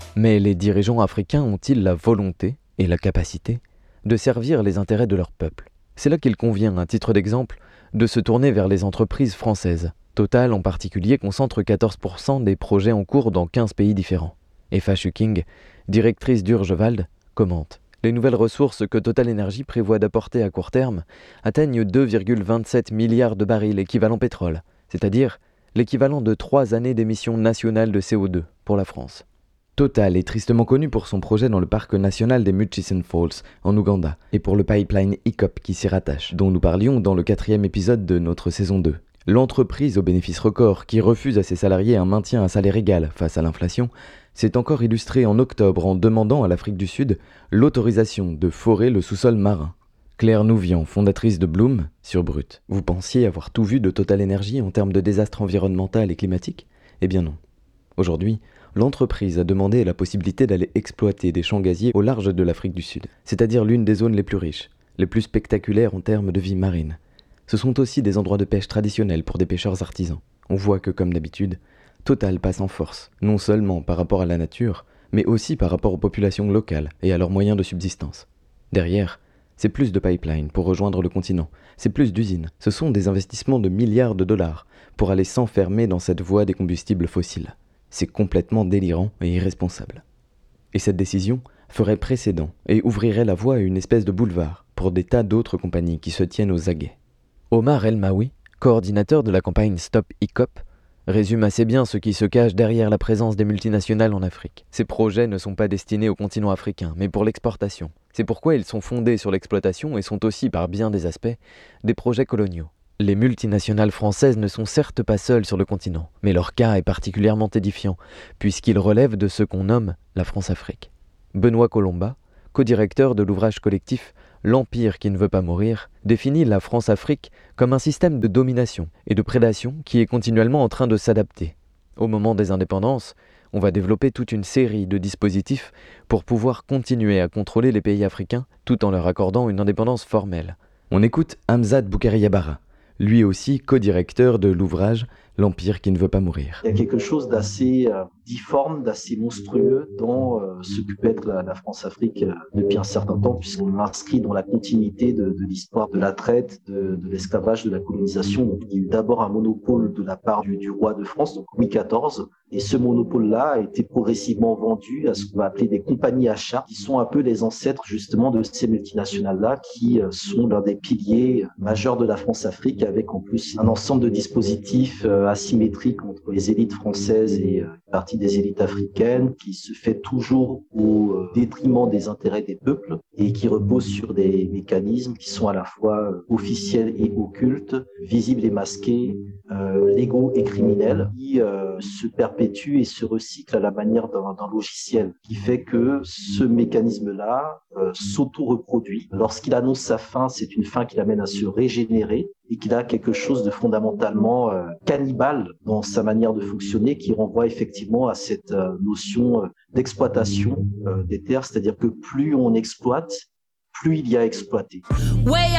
Mais les dirigeants africains ont-ils la volonté et la capacité de servir les intérêts de leur peuple ? C'est là qu'il convient, à titre d'exemple, de se tourner vers les entreprises françaises. Total en particulier concentre 14% des projets en cours dans 15 pays différents. Eva Schuking, directrice d'Urgewald, commente. Les nouvelles ressources que Total Energy prévoit d'apporter à court terme atteignent 2,27 milliards de barils équivalent pétrole, c'est-à-dire l'équivalent de 3 années d'émissions nationales de CO2 pour la France. Total est tristement connu pour son projet dans le parc national des Murchison Falls, en Ouganda, et pour le pipeline EACOP qui s'y rattache, dont nous parlions dans le 4e épisode de notre saison 2. L'entreprise au bénéfice record, qui refuse à ses salariés un maintien à salaire égal face à l'inflation, s'est encore illustrée en octobre en demandant à l'Afrique du Sud l'autorisation de forer le sous-sol marin. Claire Nouvian, fondatrice de Bloom, sur Brut. Vous pensiez avoir tout vu de Total Energy en termes de désastre environnemental et climatique ? Eh bien non. Aujourd'hui, l'entreprise a demandé la possibilité d'aller exploiter des champs gaziers au large de l'Afrique du Sud, c'est-à-dire l'une des zones les plus riches, les plus spectaculaires en termes de vie marine. Ce sont aussi des endroits de pêche traditionnels pour des pêcheurs artisans. On voit que, comme d'habitude, Total passe en force, non seulement par rapport à la nature, mais aussi par rapport aux populations locales et à leurs moyens de subsistance. Derrière, c'est plus de pipelines pour rejoindre le continent, c'est plus d'usines, ce sont des investissements de milliards de dollars pour aller s'enfermer dans cette voie des combustibles fossiles. C'est complètement délirant et irresponsable. Et cette décision ferait précédent et ouvrirait la voie à une espèce de boulevard pour des tas d'autres compagnies qui se tiennent aux aguets. Omar El Maoui, coordinateur de la campagne Stop EACOP, résume assez bien ce qui se cache derrière la présence des multinationales en Afrique. Ces projets ne sont pas destinés au continent africain, mais pour l'exportation. C'est pourquoi ils sont fondés sur l'exploitation et sont aussi, par bien des aspects, des projets coloniaux. Les multinationales françaises ne sont certes pas seules sur le continent, mais leur cas est particulièrement édifiant, puisqu'il relève de ce qu'on nomme la France-Afrique. Benoît Colomba, co-directeur de l'ouvrage collectif L'Empire qui ne veut pas mourir, définit la France-Afrique comme un système de domination et de prédation qui est continuellement en train de s'adapter. Au moment des indépendances, on va développer toute une série de dispositifs pour pouvoir continuer à contrôler les pays africains tout en leur accordant une indépendance formelle. On écoute Hamzat Boukari Yabara, lui aussi co-directeur de l'ouvrage L'Empire qui ne veut pas mourir. Il y a quelque chose d'assez difforme, d'assez monstrueux dans ce que peut être la France-Afrique depuis un certain temps, puisqu'on l'inscrit dans la continuité de l'histoire de la traite, de l'esclavage, de la colonisation. Donc, il y a eu d'abord un monopole de la part du roi de France, donc Louis XIV, et ce monopole-là a été progressivement vendu à ce qu'on va appeler des compagnies achats, qui sont un peu les ancêtres justement de ces multinationales-là, qui sont l'un des piliers majeurs de la France-Afrique, avec en plus un ensemble de dispositifs asymétriques entre les élites françaises et une partie des élites africaines, qui se fait toujours au détriment des intérêts des peuples et qui repose sur des mécanismes qui sont à la fois officiels et occultes, visibles et masqués, légaux et criminels, qui se perpétuent et se recyclent à la manière d'un logiciel, qui fait que ce mécanisme-là s'auto-reproduit. Lorsqu'il annonce sa fin, c'est une fin qui l'amène à se régénérer et qu'il a quelque chose de fondamentalement cannibale dans sa manière de fonctionner, qui renvoie effectivement à cette notion d'exploitation des terres, c'est-à-dire que plus on exploite, plus il y a exploité.